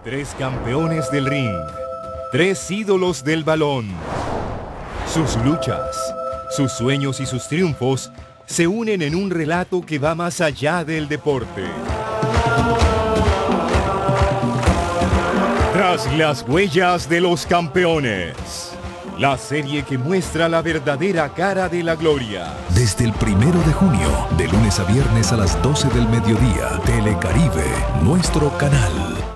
Tres campeones del ring, tres ídolos del balón. Sus luchas, sus sueños y sus triunfos se unen en un relato que va más allá del deporte. Tras las huellas de los campeones, la serie que muestra la verdadera cara de la gloria. Desde el 1 de junio, de lunes a viernes a las 12 del mediodía, Telecaribe, nuestro canal.